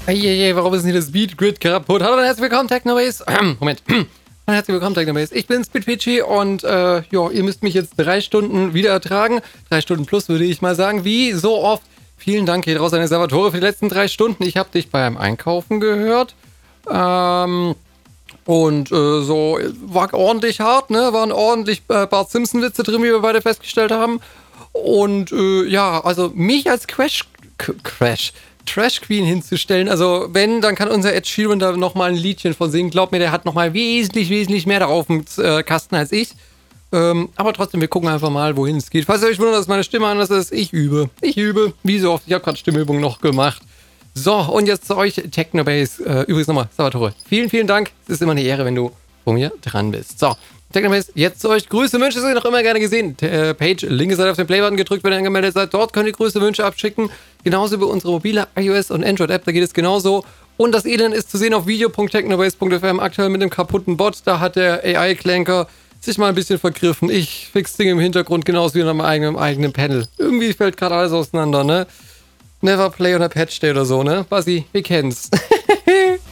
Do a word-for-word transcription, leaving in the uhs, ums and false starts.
Eieiei, warum ist denn hier das Beat-Grid kaputt? Hallo und herzlich willkommen, Technobase. Moment. Herzlich willkommen, Technobase. Ich bin Speedpeachy und äh, ja, ihr müsst mich jetzt drei Stunden wieder ertragen. Drei Stunden plus, würde ich mal sagen. Wie so oft. Vielen Dank hier draußen an Salvatore für die letzten drei Stunden. Ich habe dich beim Einkaufen gehört. Ähm, und äh, so, war ordentlich hart, ne? Waren ordentlich äh, Bart Simpson-Witze drin, wie wir beide festgestellt haben. Und äh, ja, also mich als Crash... Crash... Trash Queen hinzustellen. Also wenn, dann kann unser Ed Sheeran da nochmal ein Liedchen von singen. Glaub mir, der hat nochmal wesentlich, wesentlich mehr darauf im äh, Kasten als ich. Ähm, aber trotzdem, wir gucken einfach mal, wohin es geht. Falls ihr euch wundert, dass meine Stimme anders ist, ich übe. Ich übe. Wie so oft. Ich habe gerade Stimmübungen noch gemacht. So, und jetzt zu euch, Technobase. Äh, übrigens nochmal, Salvatore. Vielen, vielen Dank. Es ist immer eine Ehre, wenn du vor mir dran bist. So, Technobase, jetzt zu euch. Grüße, Wünsche, das habt ihr noch immer gerne gesehen. T äh, Page, linke Seite auf den Playbutton gedrückt, wenn ihr angemeldet seid. Dort könnt ihr Grüße, Wünsche abschicken. Genauso wie unsere mobile iOS- und Android-App, da geht es genauso. Und das Elend ist zu sehen auf video punkt technobase punkt f m, aktuell mit dem kaputten Bot. Da hat der A I-Clanker sich mal ein bisschen vergriffen. Ich fix Dinge im Hintergrund, genauso wie in meinem eigenen, eigenen Panel. Irgendwie fällt gerade alles auseinander, ne? Never play on a patch day oder so, ne? Basi, wir kennen's.